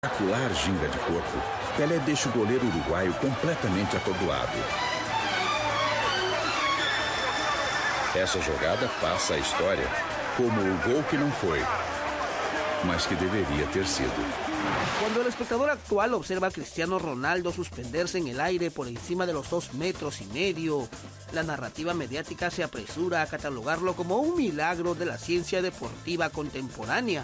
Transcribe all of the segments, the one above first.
Espetacular ginga de corpo, Pelé deixa o goleiro uruguaio completamente atordoado. Essa jogada passa a história como o gol que não foi, mas que devería ter sido. Cuando el espectador actual observa a Cristiano Ronaldo suspenderse en el aire por encima de los 2,5 metros, la narrativa mediática se apresura a catalogarlo como un milagro de la ciencia deportiva contemporánea.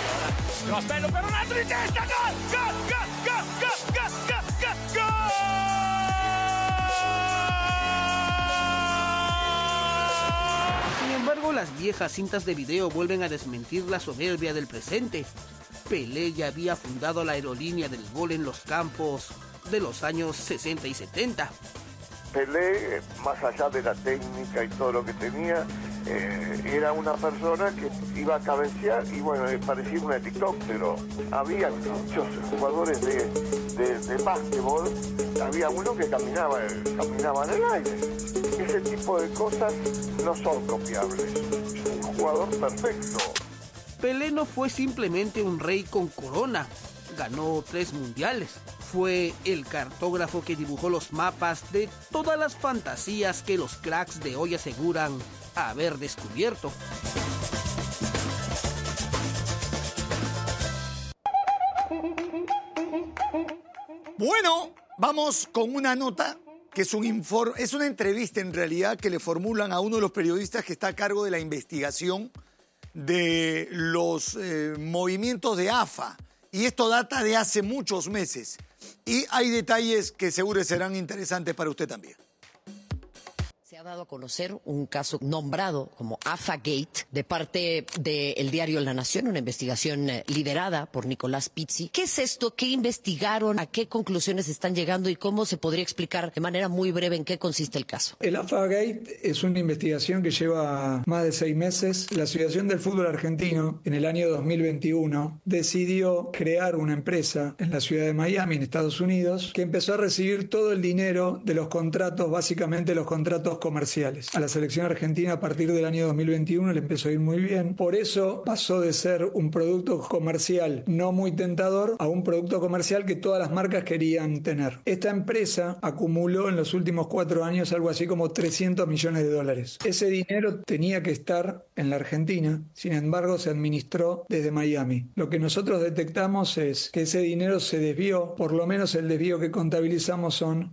Sin embargo, las viejas cintas de video vuelven a desmentir la soberbia del presente. Pelé ya había fundado la aerolínea del gol en los campos de los años 60 y 70. Pelé, más allá de la técnica y todo lo que tenía, era una persona que iba a cabecear y bueno, parecía un helicóptero. Había muchos jugadores de básquetbol, había uno que caminaba en el aire. Ese tipo de cosas no son copiables. Un jugador perfecto. Pelé no fue simplemente un rey con corona, ganó 3 mundiales. Fue el cartógrafo que dibujó los mapas de todas las fantasías que los cracks de hoy aseguran haber descubierto. Bueno, vamos con una nota que es una entrevista en realidad que le formulan a uno de los periodistas que está a cargo de la investigación de los movimientos de AFA. Y esto data de hace muchos meses. Y hay detalles que seguro serán interesantes para usted también. Se ha dado a conocer un caso nombrado como AFA Gate de parte del diario La Nación, una investigación liderada por Nicolás Pizzi. ¿Qué es esto? ¿Qué investigaron? ¿A qué conclusiones están llegando? ¿Y cómo se podría explicar de manera muy breve en qué consiste el caso? El AFA Gate es una investigación que lleva más de 6 meses. La Asociación del Fútbol Argentino, en el año 2021, decidió crear una empresa en la ciudad de Miami, en Estados Unidos, que empezó a recibir todo el dinero de los contratos, básicamente los contratos comerciales. A la selección argentina a partir del año 2021 le empezó a ir muy bien. Por eso pasó de ser un producto comercial no muy tentador a un producto comercial que todas las marcas querían tener. Esta empresa acumuló en los últimos 4 años algo así como $300 millones. Ese dinero tenía que estar en la Argentina, sin embargo se administró desde Miami. Lo que nosotros detectamos es que ese dinero se desvió, por lo menos el desvío que contabilizamos son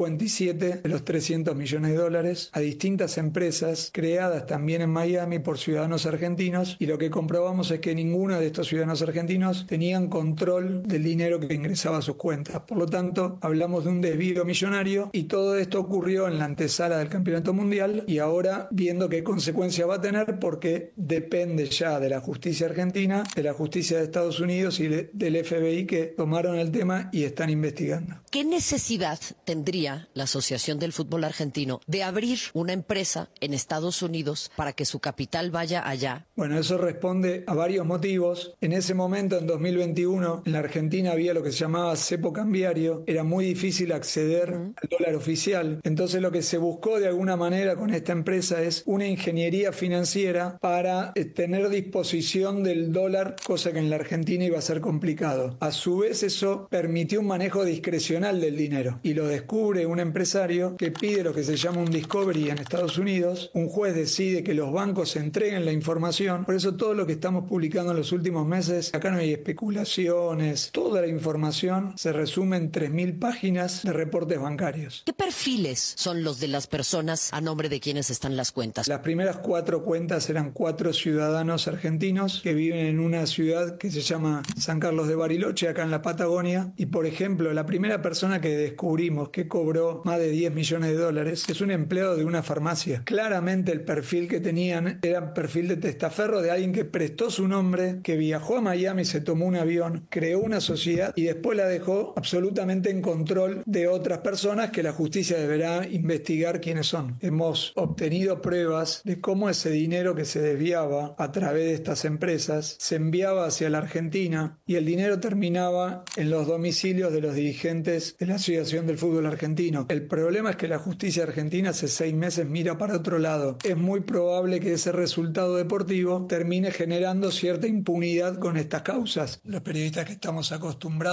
57 de los $300 millones a distintas empresas creadas también en Miami por ciudadanos argentinos, y lo que comprobamos es que ninguno de estos ciudadanos argentinos tenían control del dinero que ingresaba a sus cuentas. Por lo tanto, hablamos de un desvío millonario, y todo esto ocurrió en la antesala del Campeonato Mundial, y ahora viendo qué consecuencia va a tener, porque depende ya de la justicia argentina, de la justicia de Estados Unidos y del FBI, que tomaron el tema y están investigando. ¿Qué necesidad tendría la Asociación del Fútbol Argentino de abrir una empresa en Estados Unidos para que su capital vaya allá? Bueno, eso responde a varios motivos. En ese momento, en 2021, en la Argentina había lo que se llamaba cepo cambiario. Era muy difícil acceder al dólar oficial. Entonces lo que se buscó de alguna manera con esta empresa es una ingeniería financiera para tener disposición del dólar, cosa que en la Argentina iba a ser complicado. A su vez, eso permitió un manejo discrecional del dinero, y lo descubre un empresario que pide lo que se llama un discovery en Estados Unidos. Un juez decide que los bancos entreguen la información. Por eso todo lo que estamos publicando en los últimos meses, acá no hay especulaciones, toda la información se resume en 3.000 páginas de reportes bancarios. ¿Qué perfiles son los de las personas a nombre de quienes están las cuentas? Las primeras 4 cuentas eran 4 ciudadanos argentinos que viven en una ciudad que se llama San Carlos de Bariloche, acá en la Patagonia, y por ejemplo, la primera persona que descubrimos que cobró más de $10 millones es un empleado de una farmacia. Claramente el perfil que tenían era perfil de testaferro de alguien que prestó su nombre, que viajó a Miami, se tomó un avión, creó una sociedad y después la dejó absolutamente en control de otras personas que la justicia deberá investigar quiénes son. Hemos obtenido pruebas de cómo ese dinero que se desviaba a través de estas empresas se enviaba hacia la Argentina, y el dinero terminaba en los domicilios de los dirigentes de la Asociación del Fútbol Argentino. El problema es que la justicia argentina hace 6 meses mira para otro lado. Es muy probable que ese resultado deportivo termine generando cierta impunidad con estas causas. Los periodistas que estamos acostumbrados